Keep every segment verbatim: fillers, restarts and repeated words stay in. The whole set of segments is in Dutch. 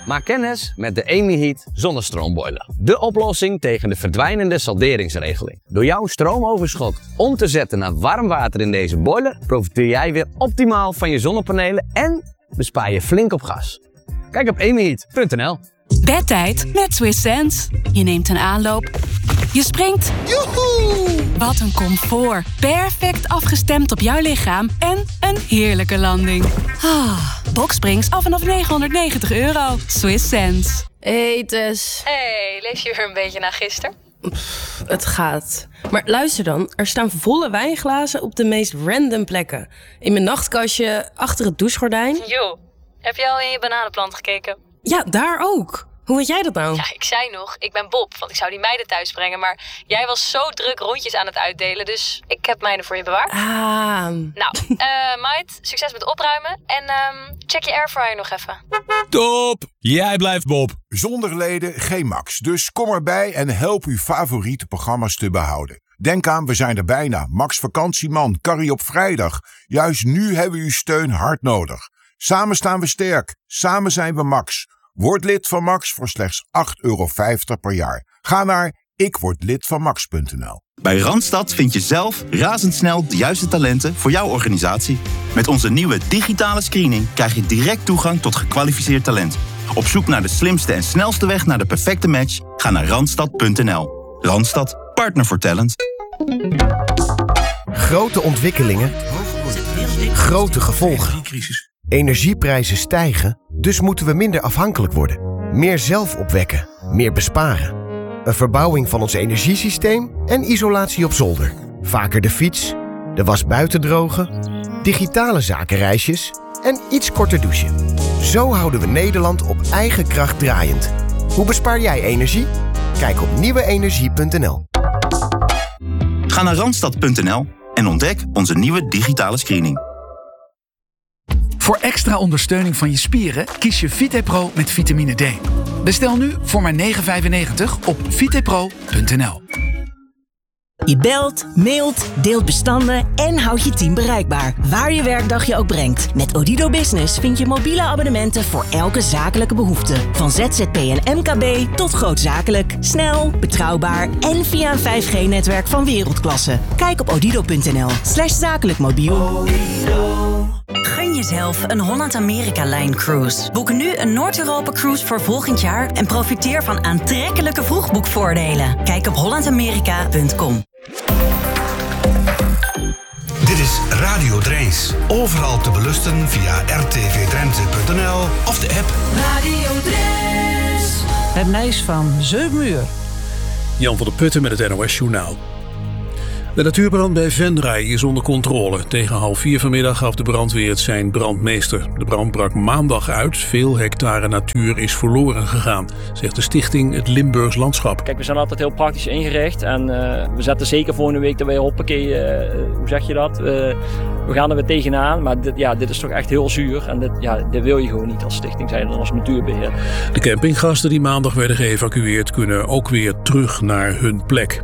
Maak kennis met de EmiHeat zonnestroombroiler. De oplossing tegen de verdwijnende salderingsregeling. Door jouw stroomoverschot om te zetten naar warm water in deze boiler, profiteer jij weer optimaal van je zonnepanelen en bespaar je flink op gas. Kijk op emiheat punt n l. Bedtijd met Swiss Sense. Je neemt een aanloop. Je springt. Joehoe! Wat een comfort. Perfect afgestemd op jouw lichaam en een heerlijke landing. Ah, Boxsprings af vanaf negenhonderdnegentig euro. Swiss Sense. Hey Tess. Hey, leef je weer een beetje na gisteren? Pff, het gaat. Maar luister dan, er staan volle wijnglazen op de meest random plekken. In mijn nachtkastje, achter het douchegordijn. Joh, heb je al in je bananenplant gekeken? Ja, daar ook. Hoe weet jij dat nou? Ja, ik zei nog, ik ben Bob, want ik zou die meiden thuis brengen. Maar jij was zo druk rondjes aan het uitdelen, dus ik heb mijne voor je bewaard. Ah. Nou, uh, meid, succes met opruimen. En um, check je airfryer nog even. Top! Jij blijft Bob. Zonder leden geen Max, dus kom erbij en help uw favoriete programma's te behouden. Denk aan, we zijn er bijna. Max Vakantieman, Carrie op vrijdag. Juist nu hebben we uw steun hard nodig. Samen staan we sterk. Samen zijn we Max. Word lid van Max voor slechts acht euro vijftig per jaar. Ga naar ik word lid van max punt n l. Bij Randstad vind je zelf razendsnel de juiste talenten voor jouw organisatie. Met onze nieuwe digitale screening krijg je direct toegang tot gekwalificeerd talent. Op zoek naar de slimste en snelste weg naar de perfecte match? Ga naar randstad punt n l. Randstad, partner voor talent. Grote ontwikkelingen, grote gevolgen. Energieprijzen stijgen, dus moeten we minder afhankelijk worden. Meer zelf opwekken, meer besparen. Een verbouwing van ons energiesysteem en isolatie op zolder. Vaker de fiets, de was buiten drogen, digitale zakenreisjes en iets korter douchen. Zo houden we Nederland op eigen kracht draaiend. Hoe bespaar jij energie? Kijk op nieuwe energie punt n l. Ga naar randstad punt n l en ontdek onze nieuwe digitale screening. Voor extra ondersteuning van je spieren kies je VitePro met vitamine D. Bestel nu voor maar negen vijfennegentig op vitepro punt n l. Je belt, mailt, deelt bestanden en houdt je team bereikbaar. Waar je werkdag je ook brengt. Met Odido Business vind je mobiele abonnementen voor elke zakelijke behoefte. Van Z Z P en M K B tot grootzakelijk. Snel, betrouwbaar en via een vijf G netwerk van wereldklasse. Kijk op odido punt n l slash zakelijk mobiel. Gun jezelf een Holland-Amerika-lijn cruise. Boek nu een Noord-Europa-cruise voor volgend jaar en profiteer van aantrekkelijke vroegboekvoordelen. Kijk op holland amerika punt com. Dit is Radio Drees. Overal te beluisteren via r t v drenthe punt n l of de app. Radio Drees. Het nieuws van zeven uur. Jan van der Putten met het N O S Journaal. De natuurbrand bij Venray is onder controle. Tegen half vier vanmiddag gaf de brandweer het zijn brandmeester. De brand brak maandag uit. Veel hectare natuur is verloren gegaan, zegt de stichting Het Limburgs Landschap. Kijk, we zijn altijd heel praktisch ingericht. En uh, we zetten zeker volgende week dat wij hoppakee, uh, hoe zeg je dat? Uh, we gaan er weer tegenaan. Maar dit, ja, dit is toch echt heel zuur. En dit, ja, dit wil je gewoon niet als stichting zijn en als natuurbeheer. De campinggasten die maandag werden geëvacueerd kunnen ook weer terug naar hun plek.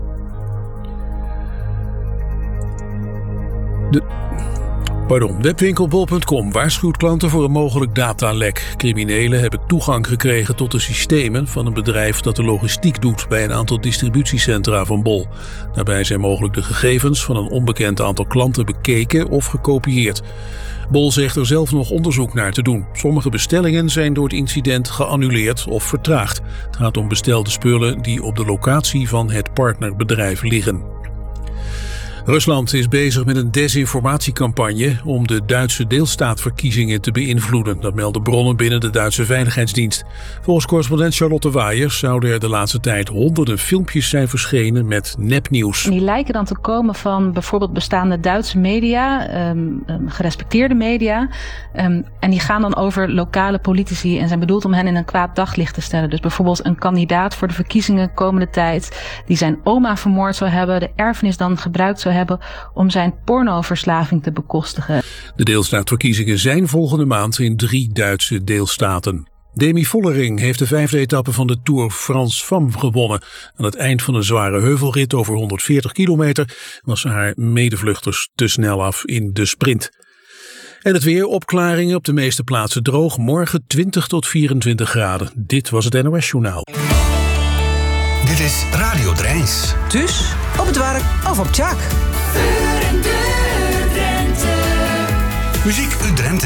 De, pardon, webwinkel bol punt com waarschuwt klanten voor een mogelijk datalek. Criminelen hebben toegang gekregen tot de systemen van een bedrijf dat de logistiek doet bij een aantal distributiecentra van Bol. Daarbij zijn mogelijk de gegevens van een onbekend aantal klanten bekeken of gekopieerd. Bol zegt er zelf nog onderzoek naar te doen. Sommige bestellingen zijn door het incident geannuleerd of vertraagd. Het gaat om bestelde spullen die op de locatie van het partnerbedrijf liggen. Rusland is bezig met een desinformatiecampagne om de Duitse deelstaatverkiezingen te beïnvloeden. Dat melden bronnen binnen de Duitse Veiligheidsdienst. Volgens correspondent Charlotte Waaiers zouden er de laatste tijd honderden filmpjes zijn verschenen met nepnieuws. Die lijken dan te komen van bijvoorbeeld bestaande Duitse media, um, um, gerespecteerde media. Um, en die gaan dan over lokale politici en zijn bedoeld om hen in een kwaad daglicht te stellen. Dus bijvoorbeeld een kandidaat voor de verkiezingen komende tijd die zijn oma vermoord zou hebben, de erfenis dan gebruikt zou hebben om zijn pornoverslaving te bekostigen. De deelstaatverkiezingen zijn volgende maand in drie Duitse deelstaten. Demi Vollering heeft de vijfde etappe van de Tour France Femme gewonnen. Aan het eind van een zware heuvelrit over honderdveertig kilometer was haar medevluchters te snel af in de sprint. En het weer, opklaringen, op de meeste plaatsen droog. Morgen twintig tot vierentwintig graden. Dit was het N O S Journaal. Dit is Radio Drijns. Dus op het werk of op Tjak. Muziek uit